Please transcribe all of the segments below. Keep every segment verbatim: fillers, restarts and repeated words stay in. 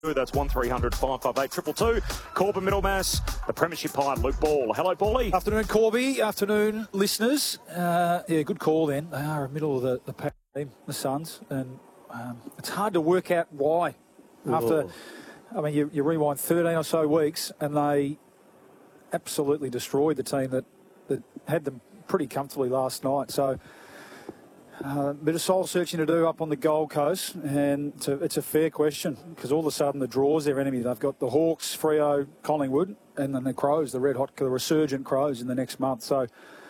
That's one three hundred five five eight two two two. Corbin Middlemass, the Premiership High, Luke Ball. Hello, Bally. Afternoon, Corby. Afternoon, listeners. Uh, yeah, good call then. They are in the middle of the, the pack team, the Suns, and um, it's hard to work out why. After, I mean, you, you rewind thirteen or so weeks, and they absolutely destroyed the team that, that had them pretty comfortably last night. So, a uh, bit of soul searching to do up on the Gold Coast, and it's a, it's a fair question because all of a sudden the draw's their enemy. They've got the Hawks, Freo, Collingwood, and then the Crows, the red hot, the resurgent Crows in the next month. So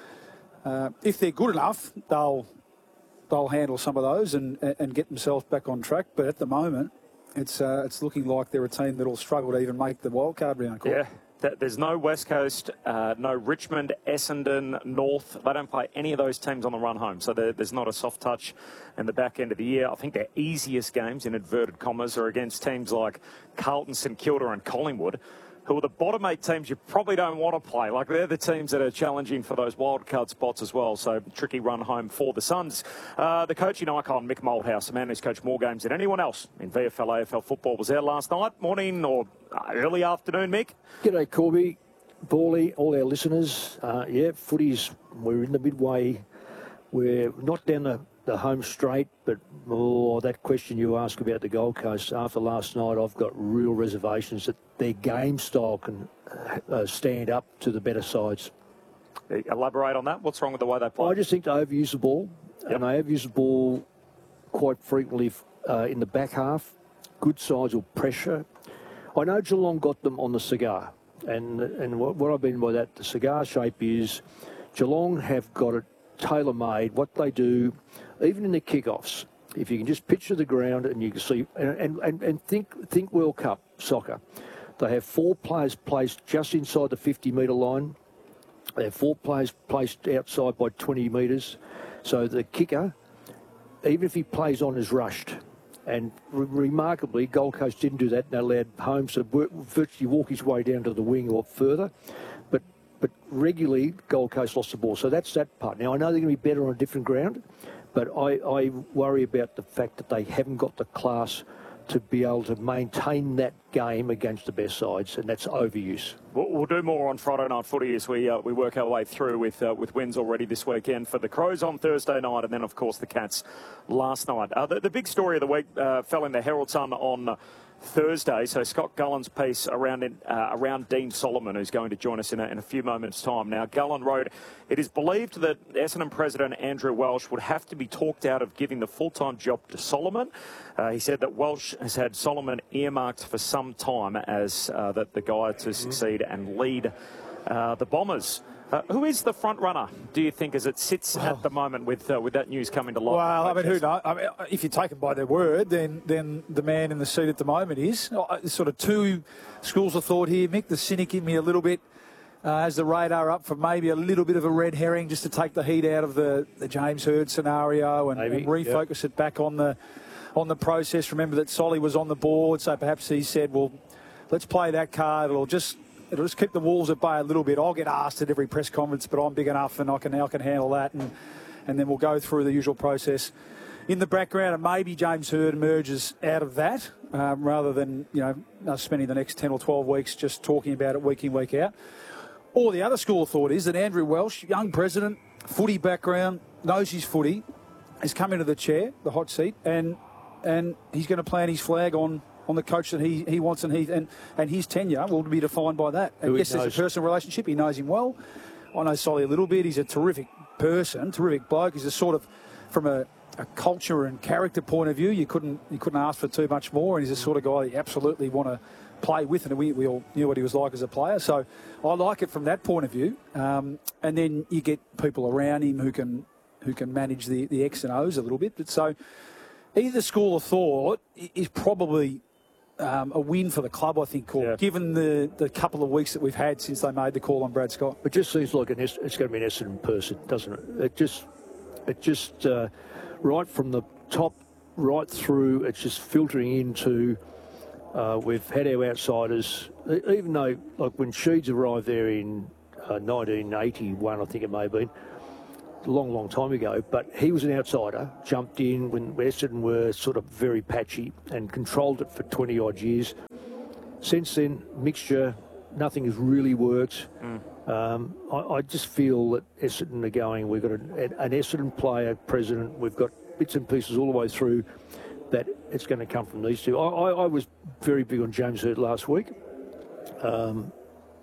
uh, if they're good enough, they'll they'll handle some of those and and get themselves back on track. But at the moment, it's uh, it's looking like they're a team that'll struggle to even make the wildcard round. Yeah. There's no West Coast, uh, no Richmond, Essendon, North. They don't play any of those teams on the run home. So there, there's not a soft touch in the back end of the year. I think their easiest games, in inverted commas, are against teams like Carlton, St Kilda and Collingwood, who are the bottom eight teams you probably don't want to play. Like, they're the teams that are challenging for those wildcard spots as well. So tricky run home for the Suns. Uh, the coaching icon, Mick Moldhouse, a man who's coached more games than anyone else in V F L, A F L football, was there last night. Morning or early afternoon, Mick. G'day, Corby, Bally, all our listeners. Uh, yeah, footy's, we're in the midway. We're not down the, the home straight, but oh, that question you ask about the Gold Coast, after last night, I've got real reservations that their game style can uh, stand up to the better sides. Elaborate on that. What's wrong with the way they play? I just think they overuse the ball, yep. and they overuse the ball quite frequently uh, in the back half. Good sides will pressure. I know Geelong got them on the cigar, and and what, what I mean by that, the cigar shape is Geelong have got it tailor-made, what they do, even in the kickoffs. If you can just picture the ground and you can see, and, and, and think think World Cup soccer, they have four players placed just inside the fifty metre line. They have four players placed outside by twenty metres. So the kicker, even if he plays on, is rushed. And re- remarkably, Gold Coast didn't do that. They allowed Holmes to work, virtually walk his way down to the wing or further. But but regularly, Gold Coast lost the ball. So that's that part. Now, I know they're going to be better on a different ground, but I, I worry about the fact that they haven't got the class to be able to maintain that game against the best sides, and that's overuse. We'll, we'll do more on Friday Night Footy as we uh, we work our way through with uh, with wins already this weekend for the Crows on Thursday night, and then, of course, the Cats last night. Uh, the, the big story of the week uh, fell in the Herald Sun on uh, Thursday. So Scott Gullen's piece around it, uh, around Dean Solomon, who's going to join us in a, in a few moments' time. Now, Gullen wrote, "It is believed that Essendon President Andrew Welsh would have to be talked out of giving the full-time job to Solomon." Uh, he said that Welsh has had Solomon earmarked for some time as uh, that the guy to succeed and lead uh, the Bombers. Uh, who is the front runner, do you think, as it sits well, at the moment with uh, with that news coming to light? Well, I mean, who knows? I mean, if you take them by their word, then then the man in the seat at the moment is. There's sort of two schools of thought here, Mick. The cynic in me a little bit uh, has the radar up for maybe a little bit of a red herring just to take the heat out of the, the James Hird scenario and, and refocus yep. it back on the on the process. Remember that Solly was on the board, so perhaps he said, well, let's play that card. It'll just... It'll just keep the Wolves at bay a little bit. I'll get asked at every press conference, but I'm big enough and I can I can handle that. And and then we'll go through the usual process in the background. And maybe James Hird emerges out of that um, rather than, you know, us spending the next ten or twelve weeks just talking about it week in, week out. Or the other school of thought is that Andrew Welsh, young president, footy background, knows his footy, has come into the chair, the hot seat, and and he's going to plant his flag on... on the coach that he, he wants, and he and, and his tenure will be defined by that. And yes, there's a personal relationship. He knows him well. I know Solly a little bit. He's a terrific person, terrific bloke. He's a sort of, from a, a culture and character point of view, you couldn't you couldn't ask for too much more. And he's the sort of guy that you absolutely want to play with, and we, we all knew what he was like as a player. So I like it from that point of view. Um, and then you get people around him who can who can manage the, the X and O's a little bit. But so either school of thought is probably... Um, a win for the club, I think, Cor, yeah. given the, the couple of weeks that we've had since they made the call on Brad Scott. It just seems like an, it's going to be an Essendon person, doesn't it? It just, it just uh, right from the top right through, it's just filtering into. Uh, we've had our outsiders, even though, like when Sheeds arrived there in uh, nineteen eighty-one, I think it may have been. a long, long time ago, but he was an outsider, jumped in when Essendon were sort of very patchy and controlled it for twenty odd years. Since then, mixture, nothing has really worked. Mm. Um, I, I just feel that Essendon are going, we've got an, an Essendon player, president, we've got bits and pieces all the way through, that it's going to come from these two. I, I, I was very big on James Hird last week. Um,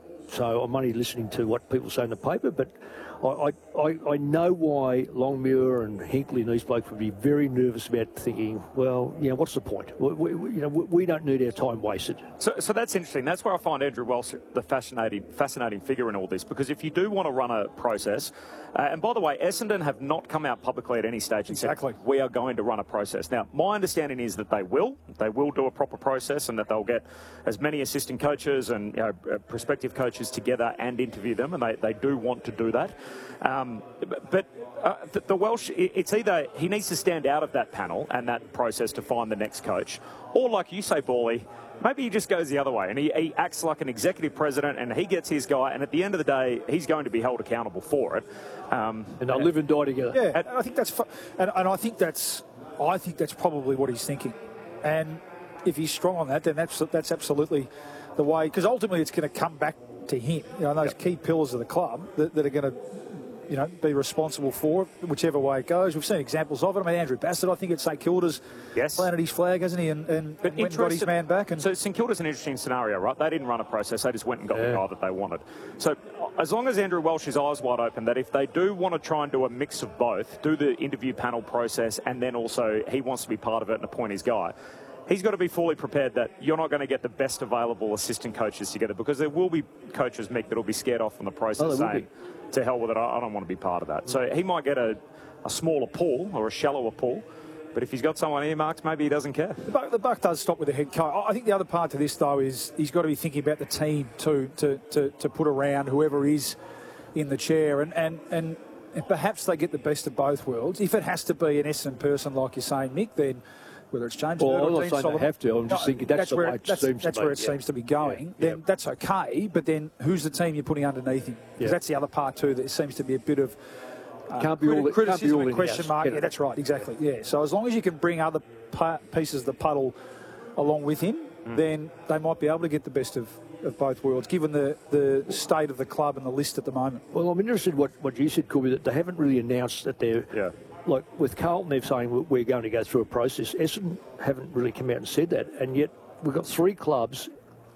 so I'm only listening to what people say in the paper, but I, I, I know why Longmuir and Hinkley and these blokes would be very nervous about thinking, well, you know, what's the point? We, we, you know, we don't need our time wasted. So, so that's interesting. That's where I find Andrew Welsh the fascinating, fascinating figure in all this, because if you do want to run a process, uh, and by the way, Essendon have not come out publicly at any stage and exactly. said, we are going to run a process. Now, my understanding is that they will. They will do a proper process and that they'll get as many assistant coaches and you know, prospective coaches together and interview them, and they, they do want to do that. Um, but uh, the, the Welsh, it's either he needs to stand out of that panel and that process to find the next coach, or like you say, Bally, maybe he just goes the other way and he, he acts like an executive president and he gets his guy, and at the end of the day, he's going to be held accountable for it. Um, and they'll live and die together. Yeah, and I think that's, and, and I think that's, I think that's probably what he's thinking. And if he's strong on that, then that's that's absolutely the way, because ultimately it's going to come back to him. You know, those yep. key pillars of the club that, that are going to, you know, be responsible for it, whichever way it goes. We've seen examples of it. I mean, Andrew Bassett, I think at St Kilda's yes. planted his flag, hasn't he, and, and went and got his man back. And so St Kilda's an interesting scenario, right? They didn't run a process. They just went and got yeah. the guy that they wanted. So as long as Andrew Welsh's eyes wide open, that if they do want to try and do a mix of both, do the interview panel process, and then also he wants to be part of it and appoint his guy, he's got to be fully prepared that you're not going to get the best available assistant coaches together, because there will be coaches, Mick, that will be scared off from the process oh, saying, to hell with it, I don't want to be part of that. Mm. So he might get a, a smaller pool or a shallower pool, but if he's got someone earmarked, maybe he doesn't care. The buck, the buck does stop with the head coach. I think the other part to this, though, is he's got to be thinking about the team too, to, to, to put around whoever is in the chair, and, and, and, and perhaps they get the best of both worlds. If it has to be an Essendon person, like you're saying, Mick, then whether it's James well, Hird or I'm not Dean saying Solomon, they have to. I'm just no, thinking that's, that's the where way it, it that's, seems that's to where be. it yeah. seems to be going. Yeah. Then yeah. that's okay. But then who's the team you're putting underneath him? Because yeah. that's the other part too. That seems to be a bit of uh, can't be all, criticism can't be all and question in-house. mark. Get Yeah, it. that's right. Exactly. Yeah. So as long as you can bring other pa- pieces of the puddle along with him, mm. then they might be able to get the best of, of both worlds, given the, the state of the club and the list at the moment. Well, I'm interested in what, what you said, Corby, that they haven't really announced that they're... Yeah. Like with Carlton, they're saying we're going to go through a process. Essendon haven't really come out and said that. And yet we've got three clubs,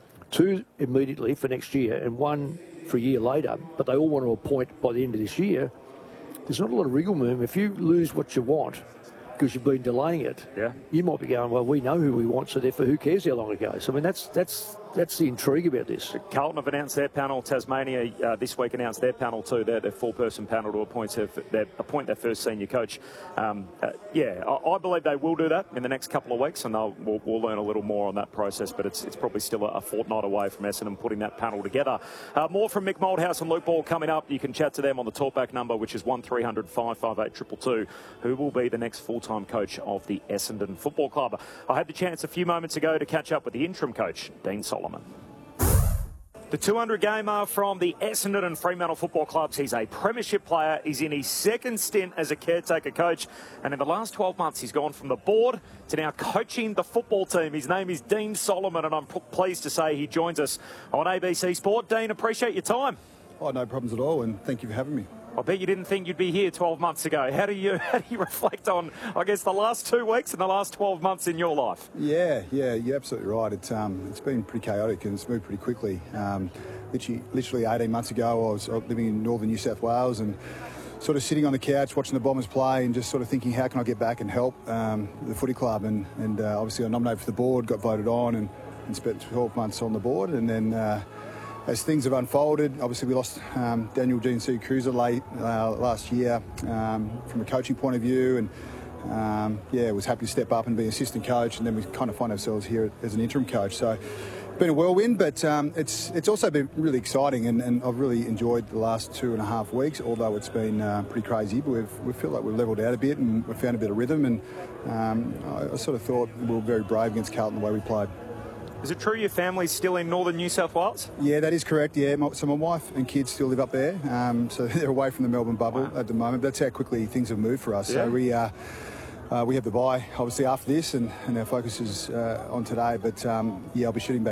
two immediately for next year and one for a year later, but they all want to appoint by the end of this year. There's not a lot of wriggle room. If you lose what you want because you've been delaying it, yeah. you might be going, well, we know who we want, so therefore who cares how long it goes? I mean, that's that's that's the intrigue about this. Carlton have announced their panel. Tasmania uh, this week announced their panel too. Their, their four-person panel to appoint their, their, appoint their first senior coach. Um, uh, yeah, I, I believe they will do that in the next couple of weeks, and they'll, we'll, we'll learn a little more on that process, but it's it's probably still a, a fortnight away from Essendon putting that panel together. Uh, more from Mick Moldhouse and Luke Ball coming up. You can chat to them on the talkback number, which is one three hundred, five five eight, two two two, who will be the next full-time coach of the Essendon Football Club. I had the chance a few moments ago to catch up with the interim coach, Dean Solomon. The two hundred gamer from the Essendon and Fremantle football clubs. He's a premiership player. He's in his second stint as a caretaker coach. And in the last twelve months, he's gone from the board to now coaching the football team. His name is Dean Solomon, and I'm pleased to say he joins us on A B C Sport. Dean, appreciate your time. Oh, no problems at all, and thank you for having me. I bet you didn't think you'd be here twelve months ago. How do you how do you reflect on, I guess, the last two weeks and the last twelve months in your life? Yeah, yeah, you're absolutely right. It's um, it's been pretty chaotic and it's moved pretty quickly. Um, literally, literally eighteen months ago, I was living in northern New South Wales and sort of sitting on the couch watching the Bombers play and just sort of thinking, how can I get back and help um, the footy club? And, and uh, obviously I nominated for the board, got voted on, and, and spent twelve months on the board. And then uh, as things have unfolded, obviously we lost um, Daniel G and C Cruiser late uh, last year um, from a coaching point of view, and um, yeah, was happy to step up and be assistant coach, and then we kind of find ourselves here as an interim coach. So been a whirlwind, but um, it's it's also been really exciting, and, and I've really enjoyed the last two and a half weeks, although it's been uh, pretty crazy. But we've, we feel like we've levelled out a bit and we've found a bit of rhythm, and um, I, I sort of thought we were very brave against Carlton the way we played. Is it true your family's still in northern New South Wales? Yeah, that is correct. Yeah, my, so my wife and kids still live up there, um, so they're away from the Melbourne bubble wow. at the moment. That's how quickly things have moved for us. Yeah. So we uh, uh, we have the bye obviously after this, and, and our focus is uh, on today. But um, yeah, I'll be shooting back